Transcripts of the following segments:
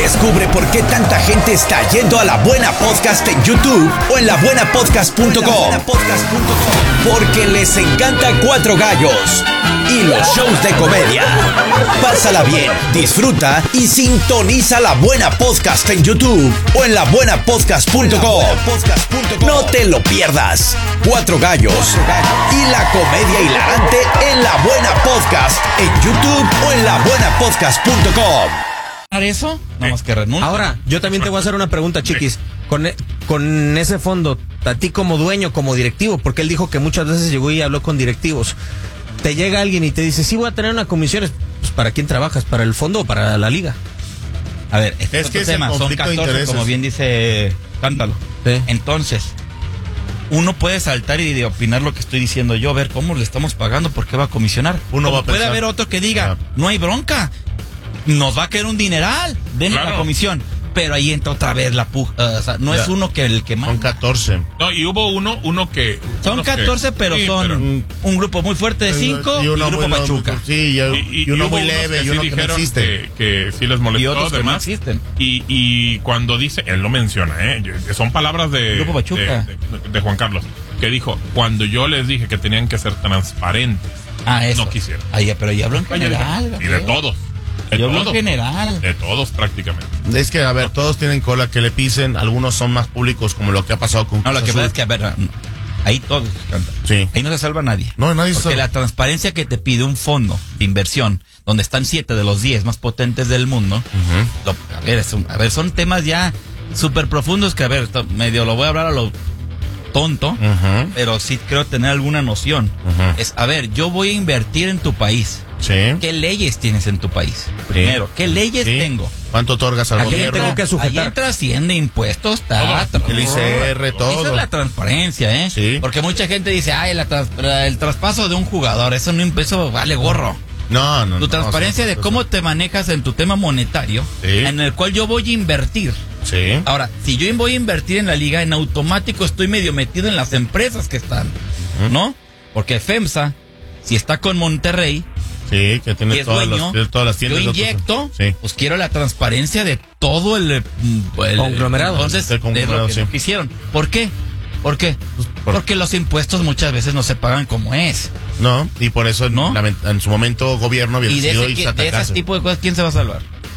Descubre por qué tanta gente está yendo a La Buena Podcast en YouTube o en labuenapodcast.com. Porque les encanta Cuatro Gallos y los shows de comedia. Pásala bien, disfruta y sintoniza La Buena Podcast en YouTube o en labuenapodcast.com. No te lo pierdas. Cuatro Gallos y la comedia hilarante en La Buena Podcast en YouTube o en labuenapodcast.com. ¿Eso? Nada más que renuncia. Ahora, yo también te voy a hacer una pregunta, Chiquis. Con ese fondo, a ti como dueño, como directivo, porque él dijo que muchas veces llegó y habló con directivos. Te llega alguien y te dice, sí, voy a tener una comisión. Pues, ¿para quién trabajas? ¿Para el fondo o para la liga? A ver, este es otro tema. Son 14, como bien dice Cántalo. Sí. Entonces, uno puede saltar y opinar lo que estoy diciendo yo, a ver cómo le estamos pagando, por qué va a comisionar. Uno va a puede pensar, haber otro que diga, no hay bronca, nos va a caer un dineral, denle la comisión. Pero ahí entra otra vez la puja, o sea, no es uno que el que más. Son 14. No, y hubo uno que... Son 14, pero sí, son un grupo muy fuerte de 5 y uno grupo muy, Pachuca. Sí, y uno muy leve y uno que no existe. Que sí les molestó, Y otros que no además. existen. Y cuando dice, él lo menciona, que son palabras de Grupo Pachuca. de Juan Carlos, que dijo, cuando yo les dije que tenían que ser transparentes, Eso. no quisieron. Pero ya habló en general. Y de todos. Yo hablo en general. De todos prácticamente. Es que, a ver, todos tienen cola que le pisen, algunos son más públicos, como lo que ha pasado con No, lo Cruz que pasa Azul. es que, a ver, ahí todos cantan. Sí. Ahí no se salva nadie. No, nadie se Porque salva. la transparencia que te pide un fondo de inversión, donde están 7 de los 10 más potentes del mundo, son temas ya súper profundos que, a ver, medio lo voy a hablar a lo tonto, pero sí creo tener alguna noción. Es, a ver, yo voy a invertir en tu país. Sí. ¿Qué leyes tienes en tu país? Primero, ¿qué leyes Sí. tengo? ¿Cuánto otorgas al ¿A quién gobierno? tengo que Ahí sujetar? entra Hacienda, impuestos, El ICR, todo. Esa es la transparencia, ¿eh? Sí. Porque mucha gente dice, ay, el traspaso de un jugador, eso vale gorro. No. Tu transparencia de cómo te manejas en tu tema monetario, Sí. en el cual yo voy a invertir. Sí. Ahora, si yo voy a invertir en la liga, en automático estoy medio metido en las empresas que están, ¿no? Porque FEMSA, si está con Monterrey, Sí, que y tiene es todas dueño, las tiendas. yo inyecto, Sí. pues quiero la transparencia de todo el Conglomerado. Entonces, El conglomerado, de lo que hicieron. ¿Por qué? ¿Por qué? Porque los impuestos muchas veces no se pagan como es. No, y por eso ¿No? en su momento gobierno había Y de decidido ese, irse a tipo de cosas, ¿quién se va a salvar?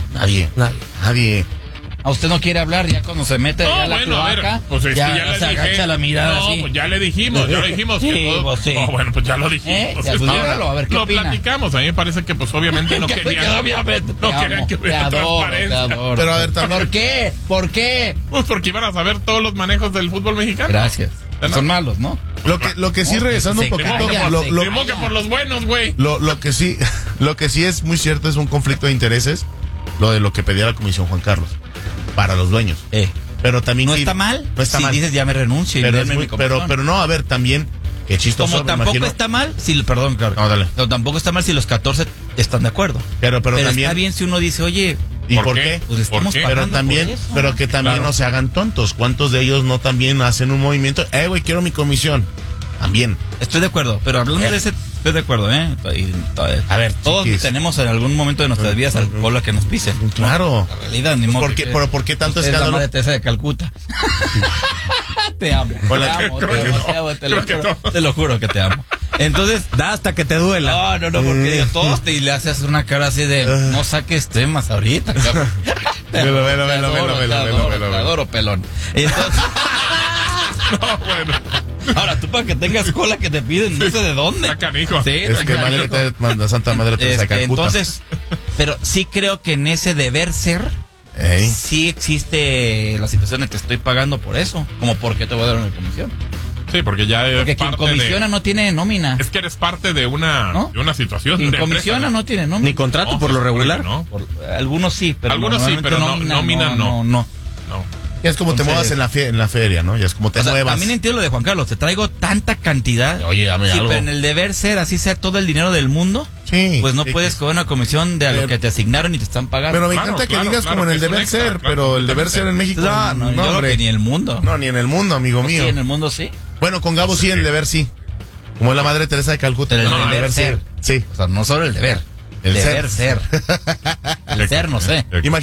Nadie. A usted no quiere hablar ya cuando se mete ya la a ver, cloaca, pues es que ya le se dije. agacha la mirada No, así. pues ya le dijimos. Sí, que todo- pues sí. No, bueno, pues ya lo dijimos. Ya, pues dígalo, a ver, ¿qué lo opina? platicamos. A mí me parece que, pues, obviamente no Que querían. obviamente, No te querían amo, que te hubiera adoro, transparencia. te adoro. Pero a ver, también. ¿Por qué? ¿Por qué? Pues porque iban a saber todos los manejos del fútbol mexicano. Gracias. ¿No? Son malos, ¿no? Lo que sí, regresando un se poquito, callan, lo Mismo que por los buenos, güey. lo que sí es muy cierto es un conflicto de intereses, lo de lo que pedía la Comisión Juan Carlos para los dueños. Pero también ¿No sí- está mal? No está si mal. dices ya me renuncio y Pero, denme mi comisión. pero no, a ver, también qué chistoso. Como me tampoco imagino. está mal, perdón, claro. No, dale. Pero tampoco está mal si los 14 están de acuerdo. Pero Pero también está bien si uno dice, oye, ¿y ¿Por por qué? qué? pues estamos qué? pagando Pero también, por eso. pero que también Claro. no se hagan tontos. ¿Cuántos de ellos no también hacen un movimiento? Güey, quiero mi comisión. También. Estoy de acuerdo, pero hablando de ese, estoy de acuerdo, ¿eh? A ver, todos chiquis. tenemos en algún momento de nuestras vidas al cola que nos pisen. Claro. La realidad, ni modo. Pero ¿por qué tanto Usted es la escándalo? madre Teresa de Calcuta. Te amo. Hola, Te amo, creo que no. te lo juro que te amo. Entonces, Da hasta que te duela. no, porque digo, todos y le haces una cara así de no saques temas ahorita, cabrón. Velo, Te adoro, pelón. Entonces, No, bueno. ahora tú para que tengas cola que te piden, no sé de dónde. Está canijo. Sí, Es está que canijo. Santa Madre Teresa de Calcuta. Entonces, pero sí creo que en ese deber ser, Ey. sí existe la situación de que estoy pagando por eso, como porque te voy a dar una comisión. Sí, porque ya es Porque quien parte comisiona no tiene nómina. Es que eres parte de una, ¿No? de una situación. Quien de comisiona empresa, no tiene nómina. Ni contrato No, por lo pues, regular. ¿no? Algunos sí, pero Algunos sí, normalmente pero nómina no. no. No. Es como te Entonces- muevas en la feria, ¿no? Ya es como te O sea, muevas. también entiendo lo de Juan Carlos, te traigo tanta cantidad. Oye, dame Sí, algo. pero en el deber ser, así sea todo el dinero del mundo, Sí. pues no sí, puedes que- cobrar una comisión de a lo que te asignaron y te están pagando. Pero me Claro, encanta que claro, digas claro, como en el que es un deber extra, ser, claro, pero el deber completamente. ser en México. No, yo creo hombre. que ni el mundo. No, ni en el mundo, amigo Sí, mío. en el mundo sí. Bueno, con Gabo sí, en el deber sí. Como es la madre Teresa de Calcuta. Pero No, el deber ser. Sí. O sea, no solo el deber. El deber ser. El ser, no sé.